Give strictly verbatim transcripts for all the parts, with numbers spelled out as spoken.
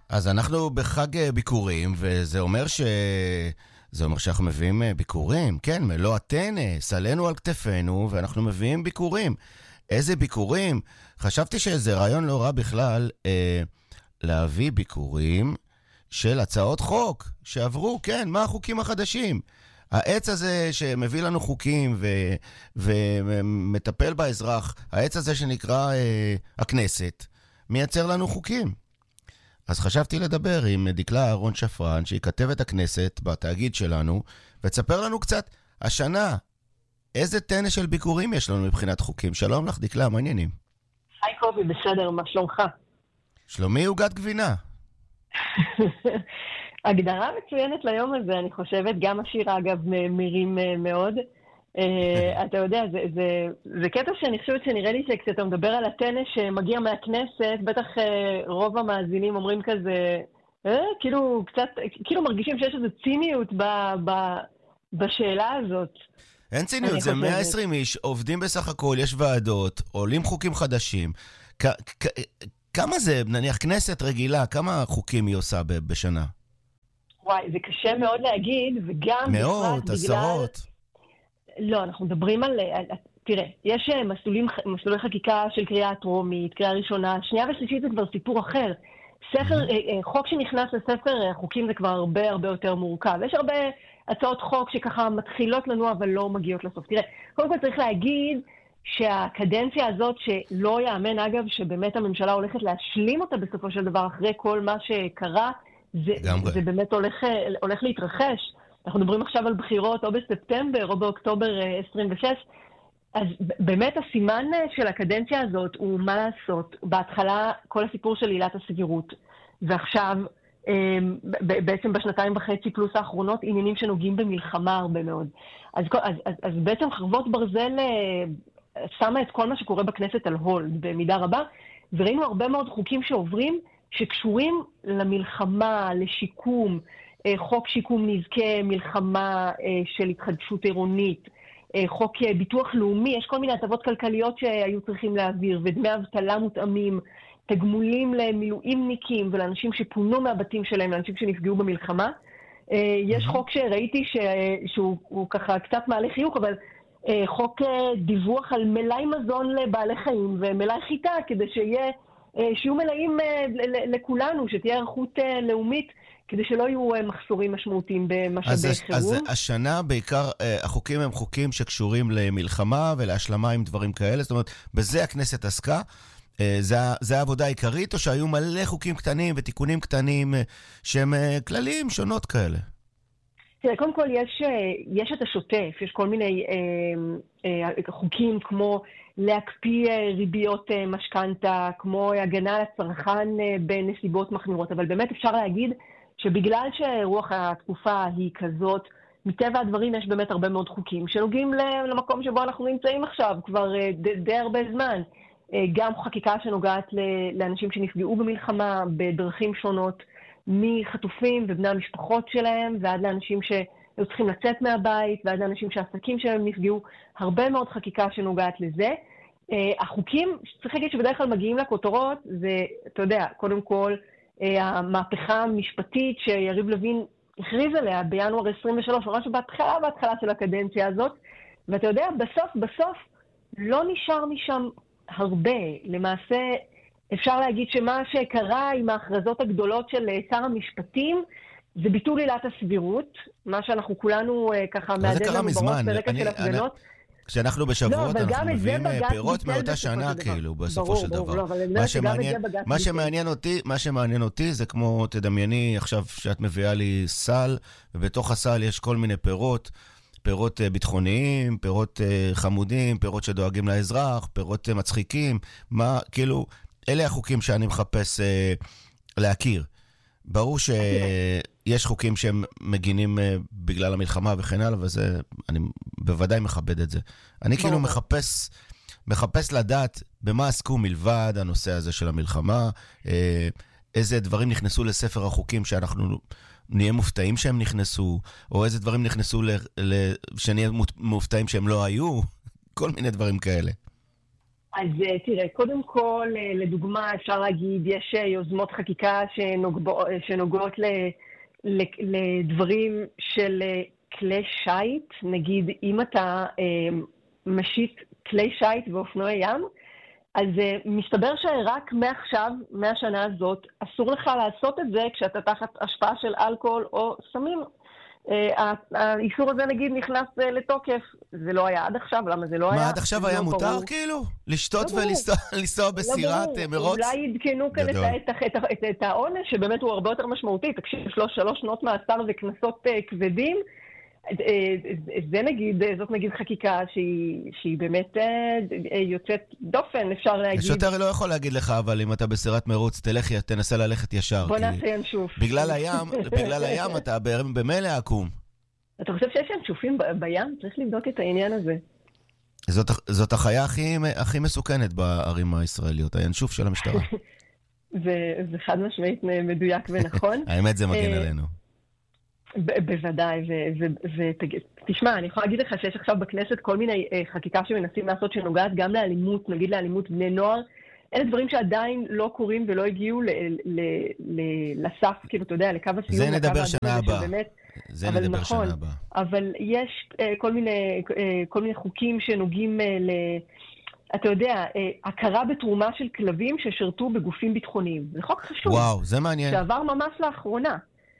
אז אנחנו בחג ביקורים, וזה אומר ש... זה אומר שאנחנו מביאים ביקורים, כן, מלוא הטנס, עלינו על כתפינו, ואנחנו מביאים ביקורים. איזה ביקורים? חשבתי שזה רעיון לא רע בכלל אה, להביא ביקורים של הצעות חוק שעברו, כן, מה החוקים החדשים? העץ הזה שמביא לנו חוקים ו... ומטפל באזרח, העץ הזה שנקרא אה, הכנסת, מייצר לנו חוקים. אז חשבתי לדבר עם דקלה אהרון שפרן, שהיא כתבת הכנסת בתאגיד שלנו, ותספר לנו קצת, השנה, איזה טנס של ביקורים יש לנו מבחינת חוקים. שלום לך דקלה, מה העניינים? היי קובי, בסדר, מה שלומך? שלומי עוגת גבינה. הגדרה מצוינת ליום הזה, אני חושבת, גם השיר אגב מרים מאוד. אתה יודע, זה, זה, זה קטע שאני חושבת שנראה לי שכשאתה מדבר על הטנס שמגיע מהכנסת, בטח רוב המאזינים אומרים כזה, אה, כאילו קצת, כאילו מרגישים שיש איזו ציניות ב, ב, בשאלה הזאת. אין ציניות, זה מאה ועשרים איש, עובדים בסך הכל, יש ועדות, עולים חוקים חדשים. כ- כ- כמה זה, נניח, כנסת רגילה, כמה חוקים היא עושה ב- בשנה? וואי, זה קשה מאוד להגיד, וגם... מאות, עשרות. לא, אנחנו מדברים על... תראה, יש מסלולים, מסלולי חקיקה של קריאה טרומית, קריאה ראשונה, שנייה ושלישית זה כבר סיפור אחר. ספר, חוק שנכנס לספר חוקים זה כבר הרבה הרבה יותר מורכב. יש הרבה הצעות חוק שככה מתחילות לנו אבל לא מגיעות לסוף. תראה, קודם כל צריך להגיד שהקדנציה הזאת שלא יאמן אגב שבאמת הממשלה הולכת להשלים אותה בסופו של דבר אחרי כל מה שקרה, זה, זה באמת הולך, הולך להתרחש. אנחנו מדברים עכשיו על בחירות או בספטמבר או באוקטובר עשרים ושש, אז באמת הסימן של הקדנציה הזאת הוא מה לעשות. בהתחלה כל הסיפור של עילת הסבירות, ועכשיו בעצם בשנתיים וחצי פלוס האחרונות עניינים שנוגעים במלחמה הרבה מאוד. אז, אז, אז, אז בעצם חרבות ברזל שמה את כל מה שקורה בכנסת על הולד במידה רבה, וראינו הרבה מאוד חוקים שעוברים שקשורים למלחמה, לשיקום, חוק שיקום נזקי מלחמה של התחדשות עירונית, חוק ביטוח לאומי, יש כל מיני הטבות כלכליות שהיו צריכים להעביר, ודמי אבטלה מותאמים, תגמולים למילואימניקים ולאנשים שפונו מהבתים שלהם, לאנשים שנפגעו במלחמה. יש חוק שראיתי שהוא ככה קצת מעלה חיוך, אבל חוק דיווח על מלאי מזון לבעלי חיים ומלאי חיטה, כדי שיהיה, שיהיו מלאים לכולנו, שתהיה ערכות לאומית, כדי שלא יהיו מחסורים משמעותיים במשאבי חירום. אז השנה בעיקר החוקים הם חוקים שקשורים למלחמה ולהשלמה עם דברים כאלה, זאת אומרת, בזה הכנסת עסקה, זה, זה העבודה העיקרית, או שהיו מלא חוקים קטנים ותיקונים קטנים שהם כלליים, שונות כאלה? תראה, קודם כל יש, יש את השוטף, יש כל מיני אה, אה, חוקים כמו להקפיא ריביות אה, משכנתה, כמו הגנה על הצרכן אה, בנסיבות מחמירות, אבל באמת אפשר להגיד שבגלל שרוח התקופה היא כזאת, מטבע הדברים יש באמת הרבה מאוד חוקים שנוגעים למקום שבו אנחנו נמצאים עכשיו, כבר אה, די, די הרבה זמן. גם חקיקה שנוגעת לאנשים שנפגעו במלחמה בדרכים שונות, מחטופים ובני המשפחות שלהם, ועד לאנשים שהיו צריכים לצאת מהבית, ועד לאנשים שהעסקים שלהם נפגעו, הרבה מאוד חקיקה שנוגעת לזה. החוקים, צריך להגיד שבדרך כלל מגיעים לכותרות, זה, אתה יודע, קודם כל, המהפכה המשפטית שיריב לוין הכריז עליה בינואר עשרים ושלוש, ממש בהתחלה, בהתחלה של הקדנציה הזאת, ואתה יודע, בסוף, בסוף, לא נשאר משם הרבה. למעשה אפשר להגיד שמה שקרה עם ההכרזות הגדולות של שר המשפטים זה ביטול עילת הסבירות, מה שאנחנו כולנו ככה מהדד לנו בראש ברקע של הפגנות. כשאנחנו בשבועות אנחנו מביאים פירות מאותה שנה כאילו בסופו של דבר. מה שמעניין אותי זה כמו תדמייני עכשיו שאת מביאה לי סל, ובתוך הסל יש כל מיני פירות, פירות ביטחוניים, פירות חמודים, פירות שדואגים לאזרח, פירות מצחיקים, מה, כאילו, אלה החוקים שאני מחפש להכיר. ברור שיש חוקים שהם מגינים בגלל המלחמה וכן הלאה, וזה, אני בוודאי מכבד את זה. אני כאילו מחפש, מחפש לדעת במה עסקו מלבד הנושא הזה של המלחמה, איזה דברים נכנסו לספר החוקים שאנחנו נהיה מופתעים שהם נכנסו, או איזה דברים נכנסו ל... ל... שנהיה מופתעים שהם לא היו, כל מיני דברים כאלה. אז תראה, קודם כל, לדוגמה, אפשר להגיד, יש יוזמות חקיקה שנוגע, שנוגעות ל, ל, לדברים של כלי שייט. נגיד, אם אתה אה, משיט כלי שייט ואופנועי ים, אז uh, מסתבר שרק מעכשיו, מהשנה הזאת, אסור לך לעשות את זה כשאתה תחת השפעה של אלכוהול או סמים. Uh, האיסור הזה נגיד נכנס uh, לתוקף. זה לא היה עד עכשיו, למה זה לא היה? מה, עד עכשיו היה מוטר כאילו? לשתות ולנסוע בסירת מרוץ? אולי ידכנו כאן את העונש, שבאמת הוא הרבה יותר משמעותי. תקשיב, שלוש שנות מאסר וכנסות כבדים. זה נגיד, זאת נגיד חקיקה שהיא, שהיא באמת יוצאת דופן, אפשר להגיד. השוטר לא יכול להגיד לך, אבל אם אתה בסירת מרוץ, תלך, תנסה ללכת ישר. בוא נעשה ינשוף. בגלל הים, בגלל הים אתה במילא עקום. אתה חושב שיש ינשופים בים? צריך לבדוק את העניין הזה. זאת, זאת החיה הכי, הכי מסוכנת בערים הישראליות, הינשוף של המשטרה. זה, זה חד משמעית מדויק ונכון. האמת זה מגן עלינו. בוודאי, ותשמע, אני יכולה להגיד לך שיש עכשיו בכנסת כל מיני חקיקה שמנסים לעשות שנוגעת גם לאלימות, נגיד לאלימות בני נוער. אלה דברים שעדיין לא קורים ולא הגיעו לסף, כאילו, אתה יודע, לקו הסיום. זה נדבר שנה הבאה. זה נדבר שנה הבאה. אבל יש כל מיני, כל מיני חוקים שנוגעים ל... אתה יודע, הכרה בתרומה של כלבים ששרתו בגופים ביטחוניים. זה חוק חשוב. וואו, זה מעניין. שעבר ממש לאחרונה.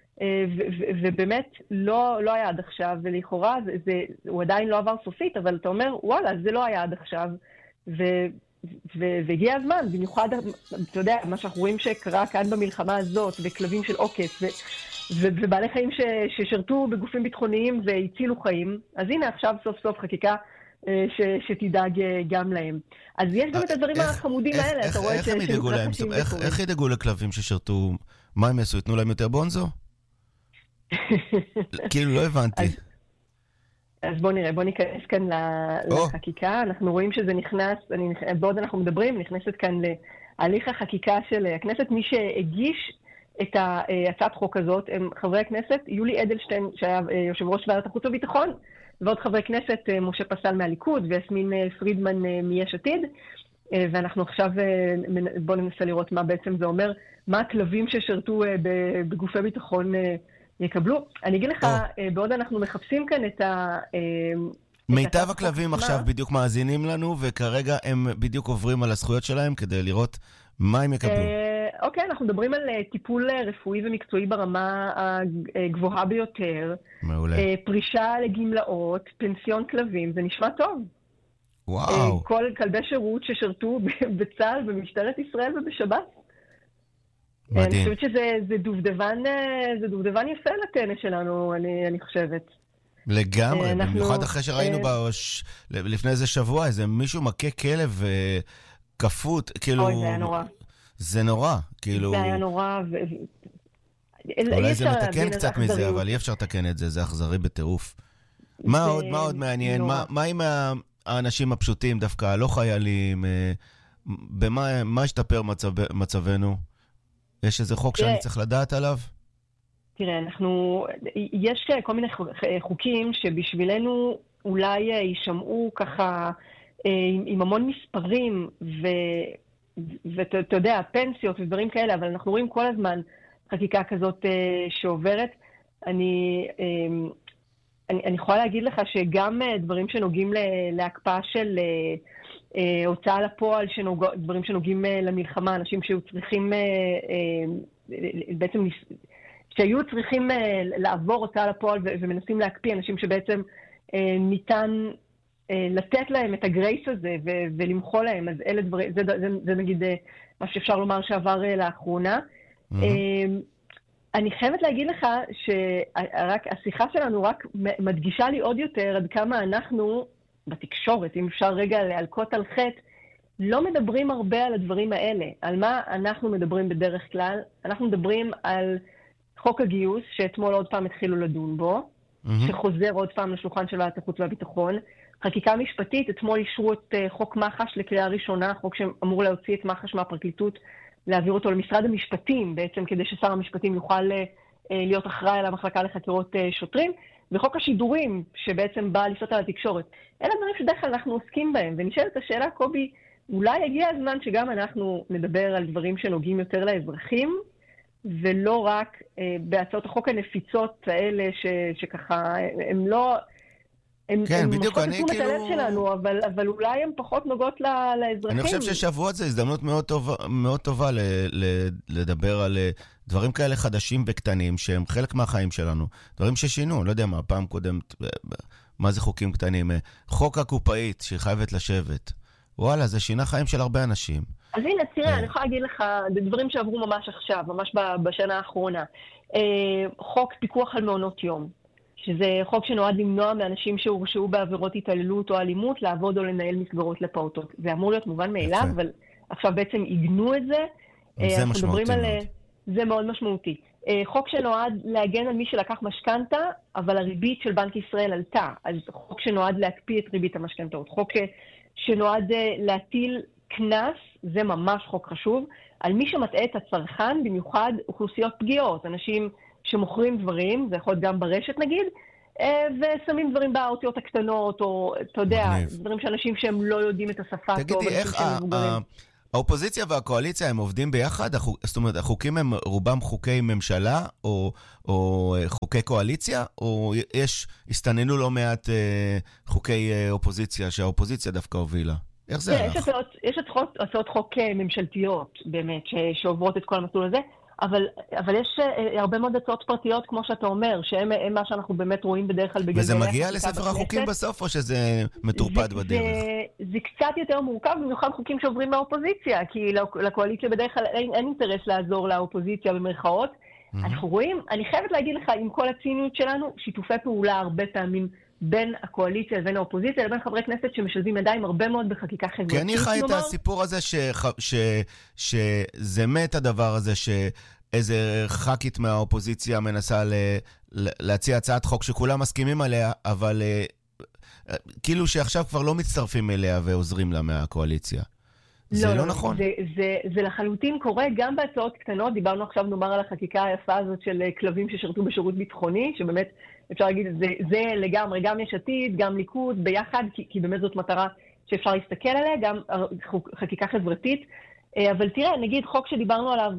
ובאמת לא, לא היה עד עכשיו, ולכאורה זה, זה, הוא עדיין לא עבר סופית, אבל אתה אומר, וואלה, זה לא היה עד עכשיו, ו, ו, והגיע הזמן, במיוחד, אתה יודע, מה שאנחנו רואים שקרה כאן במלחמה הזאת, וכלבים של עוקץ, ו, ו, ובעלי חיים ש, ששרתו בגופים ביטחוניים והצילו חיים, אז הנה עכשיו סוף סוף חקיקה ש, שתדאג גם להם. אז יש גם את הדברים החמודים האלה, אתה רואה איך הם ידאגו להם? איך ידאגו לכלבים ששרתו? מה הם יעשו? יתנו להם יותר בונזו? כאילו לא הבנתי. אז, אז בוא נראה, בוא ניכנס כאן לחקיקה. אנחנו רואים שזה נכנס, אני, בעוד אנחנו מדברים, נכנסת כאן להליך החקיקה של הכנסת. מי שהגיש את הצעת חוק הזאת הם חברי הכנסת, יולי אדלשטיין, שהיה יושב ראש ועדת החוץ והביטחון, ועוד חברי כנסת, משה פסל מהליכוד ויסמין פרידמן מיש עתיד. ואנחנו עכשיו, בוא ננסה לראות מה בעצם זה אומר, מה הכלבים ששרתו בגופי ביטחון יקבלו. אני אגיד לך, בעוד אנחנו מחפשים כאן את ה... מיטב הכלבים עכשיו בדיוק מאזינים לנו, וכרגע הם בדיוק עוברים על הזכויות שלהם כדי לראות מה הם יקבלו. אוקיי, אנחנו מדברים על טיפול רפואי ומקצועי ברמה הגבוהה ביותר. מעולה. פרישה לגמלאות, פנסיון כלבים, זה נשמע טוב. וואו. כל כלבי שירות ששרתו בצה"ל, במשטרת ישראל ובשב"ס. מדהים. אני חושבת שזה דובדבן, זה דובדבן יפה לטנס שלנו, אני, אני חושבת. לגמרי, אנחנו, במיוחד אחרי שראינו בש... לפני איזה שבוע, איזה מישהו מכה כלב כפות, כאילו... אוי, זה היה נורא. זה נורא, כאילו... זה היה נורא, ו... אולי זה מתקן קצת מזה, אבל אי אפשר לתקן את זה, זה אכזרי בטירוף. זה... מה עוד, מה עוד מעניין? מה, מה עם האנשים הפשוטים דווקא, הלא חיילים? במה, מה ישתפר מצב, מצבנו? יש איזה חוק שאני צריך לדעת עליו? תראה, אנחנו, יש כל מיני חוקים שבשבילנו אולי יישמעו ככה עם, עם המון מספרים ו, ואתה יודע, פנסיות ודברים כאלה, אבל אנחנו רואים כל הזמן חקיקה כזאת שעוברת. אני, אני, אני יכולה להגיד לך שגם דברים שנוגעים להקפאה של הוצאה לפועל, שנוג... דברים שנוגעים למלחמה, אנשים שהיו צריכים, בעצם, שהיו צריכים לעבור הוצאה לפועל ומנסים להקפיא, אנשים שבעצם ניתן לתת להם את הגרייס הזה ולמחול להם, אז אלה דברים, זה, זה, זה נגיד מה שאפשר לומר שעבר לאחרונה. Mm-hmm. אני חייבת להגיד לך שרק השיחה שלנו רק מדגישה לי עוד יותר עד כמה אנחנו בתקשורת, אם אפשר רגע להלקות על חטא, לא מדברים הרבה על הדברים האלה. על מה אנחנו מדברים בדרך כלל? אנחנו מדברים על חוק הגיוס, שאתמול עוד פעם התחילו לדון בו, mm-hmm. שחוזר עוד פעם לשולחן של ועדת החוץ והביטחון. חקיקה משפטית, אתמול אישרו את חוק מח"ש לקריאה ראשונה, חוק שאמור להוציא את מח"ש מהפרקליטות, להעביר אותו למשרד המשפטים, בעצם כדי ששר המשפטים יוכל להיות אחראי על המחלקה לחקירות שוטרים. וחוק השידורים, שבעצם בא לשלוט על התקשורת. אלה דברים שבדרך כלל אנחנו עוסקים בהם, ונשאלת השאלה, קובי, אולי הגיע הזמן שגם אנחנו נדבר על דברים שנוגעים יותר לאזרחים, ולא רק אה, בהצעות החוק הנפיצות האלה ש, שככה, הם לא... הם, כן, הם בדיוק, אני כאילו... כאילו... הלב שלנו, אבל, אבל אולי הם פחות נוגעות ל, לאזרחים. אני חושב ששבועות זה הזדמנות מאוד טובה, מאוד טובה ל, ל, לדבר על דברים כאלה חדשים וקטנים, שהם חלק מהחיים שלנו. דברים ששינו, לא יודע מה, פעם קודמת, מה זה חוקים קטנים? חוק הקופאית שהיא חייבת לשבת. וואלה, זה שינה חיים של הרבה אנשים. אז הנה, תראה, אני יכולה להגיד לך, דברים שעברו ממש עכשיו, ממש בשנה האחרונה. חוק פיקוח על מעונות יום, שזה חוק שנועד למנוע מאנשים שהורשעו בעבירות התעללות או אלימות, לעבוד או לנהל מסגרות לפעוטות. זה אמור להיות מובן מאליו, אבל עכשיו בעצם עיגנו את זה. זה משמעותי מאוד. זה מאוד משמעותי. חוק שנועד להגן על מי שלקח משכנתה, אבל הריבית של בנק ישראל עלתה. אז חוק שנועד להקפיא את ריבית המשכנתאות. חוק שנועד להטיל כנס, זה ממש חוק חשוב, על מי שמטעה את הצרכן, במיוחד אוכלוסיות פגיעות, אנשים שמוכרים דברים, זה יכול להיות גם ברשת נגיד, ושמים דברים באותיות הקטנות, או אתה יודע, דברים שאנשים שהם לא יודעים את השפה טוב. תגידי, איך האופוזיציה והקואליציה הם עובדים ביחד? זאת אומרת, החוקים הם רובם חוקי ממשלה, או, או חוקי קואליציה, או יש, הסתננו לא מעט חוקי אופוזיציה, שהאופוזיציה דווקא הובילה? איך זה הלך? יש הצעות חוק ממשלתיות, באמת, שעוברות את כל המסלול הזה, אבל, אבל יש הרבה מאוד הצעות פרטיות, כמו שאתה אומר, שהם מה שאנחנו באמת רואים בדרך כלל בגלגלי. וזה מגיע לספר החוקים בסוף, או שזה מטורפד בדרך? זה, זה קצת יותר מורכב, במיוחד חוקים שעוברים מהאופוזיציה, כי לקואליציה בדרך כלל אין, אין אינטרס לעזור לאופוזיציה במרכאות. Mm-hmm. אנחנו רואים, אני חייבת להגיד לך, עם כל הציניות שלנו, שיתופי פעולה הרבה פעמים בין הקואליציה לבין האופוזיציה, לבין חברי כנסת שמשלבים ידיים הרבה מאוד בחקיקה חברתית. כי אני חי את הסיפור הזה שזה מת הדבר הזה, שאיזה ח"כית מהאופוזיציה מנסה להציע הצעת חוק שכולם מסכימים עליה, אבל כאילו שעכשיו כבר לא מצטרפים אליה ועוזרים לה מהקואליציה. זה לא, לא נכון. זה, זה, זה לחלוטין קורה גם בהצעות קטנות. דיברנו עכשיו נאמר על החקיקה היפה הזאת של כלבים ששרתו בשירות ביטחוני, שבאמת אפשר להגיד, זה, זה לגמרי, גם יש עתיד, גם ליכוד, ביחד, כי, כי באמת זאת מטרה שאפשר להסתכל עליה, גם חקיקה חברתית. אבל תראה, נגיד חוק שדיברנו עליו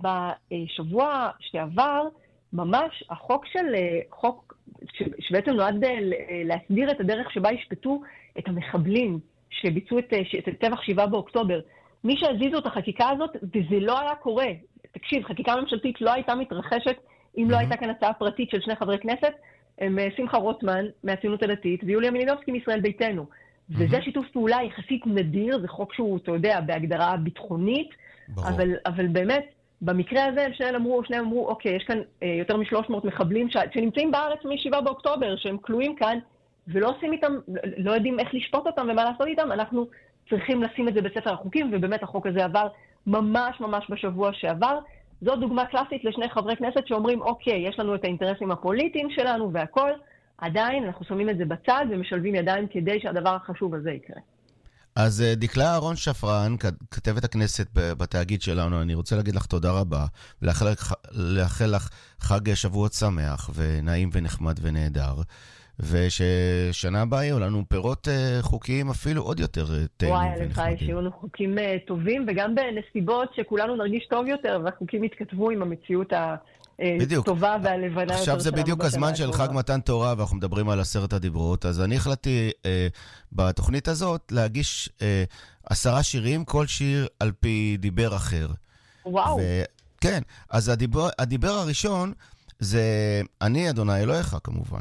בשבוע שעבר, ממש החוק של, חוק שבעצם נועד להסדיר את הדרך שבה ישפטו את המחבלים שביצעו את, את טבח שבעה באוקטובר. מי שהזיזו את החקיקה הזאת, וזה לא היה קורה. תקשיב, חקיקה ממשלתית לא הייתה מתרחשת אם לא הייתה כאן הצעה פרטית של שני חברי כנסת, הם שמחה רוטמן מהציונות הדתית, ויוליה מלינובסקי מישראל ביתנו. וזה שיתוף פעולה יחסית נדיר, זה חוק שהוא, אתה יודע, בהגדרה ביטחונית, אבל, אבל באמת, במקרה הזה, שניהם אמרו, שניהם אמרו, אוקיי, יש כאן אה, יותר מ-שלוש מאות מחבלים ש... שנמצאים בארץ מ-שבעה באוקטובר, שהם כלואים כאן, ולא עושים איתם, לא יודעים איך לשפוט אותם ומה לעשות איתם, אנחנו צריכים לשים את זה בספר החוקים, ובאמת החוק הזה עבר ממש ממש בשבוע שעבר. זו דוגמה קלאסית לשני חברי כנסת שאומרים, אוקיי, יש לנו את האינטרסים הפוליטיים שלנו והכל, עדיין אנחנו שמים את זה בצד ומשלבים ידיים כדי שהדבר החשוב הזה יקרה. אז דקלה אהרון שפרן, כתבת הכנסת בתאגיד שלנו, אני רוצה להגיד לך תודה רבה, ולאחל לך חג שבועות שמח ונעים ונחמד ונהדר, וששנה הבאה יהיו לנו פירות חוקיים אפילו עוד יותר טעימים ונחמדים. וואי, הלוואי, שיהיו לנו חוקים טובים, וגם בנסיבות שכולנו נרגיש טוב יותר, והחוקים יתכתבו עם המציאות הטובה והלבנה. עכשיו זה בדיוק הזמן של חג מתן תורה, ואנחנו מדברים על עשרת הדיברות, אז אני החלטתי בתוכנית הזאת להגיש עשרה שירים, כל שיר על פי דיבר אחר. וואו. כן, אז הדיבר, הדיבר הראשון זה אני אדוני אלוהיך כמובן.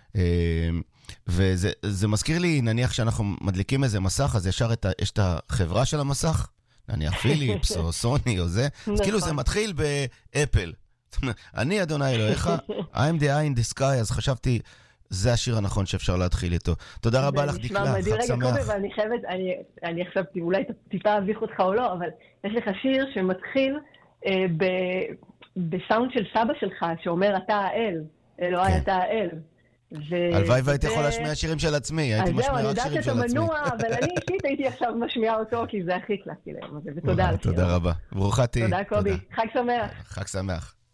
וזה זה מזכיר לי, נניח שאנחנו מדליקים איזה מסך, אז ישר את ה, יש את החברה של המסך, נניח פיליפס או סוני או זה, אז כאילו זה מתחיל באפל. אני אדוני אלוהיך, I'm the eye in the sky, אז חשבתי, זה השיר הנכון שאפשר להתחיל איתו. תודה רבה לך דקלה, חג שמח. רגע קובי, ואני חייבת, אני, אני חשבתי, אולי טיפה אביך אותך או לא, אבל יש לך שיר שמתחיל אה, ב, בסאונד של סבא שלך, שאומר אתה האל, אלוהי כן. אתה האל. הלוואי והייתי יכול להשמיע שירים של עצמי, הייתי משמיע רק שירים של עצמי. אז זהו, אני יודעת שאתה מנוע, אבל אני אישית הייתי עכשיו משמיעה אותו, כי זה הכי קלאסי להם. ותודה. תודה רבה. ברוכה תהי. תודה קובי. חג שמח. חג שמח.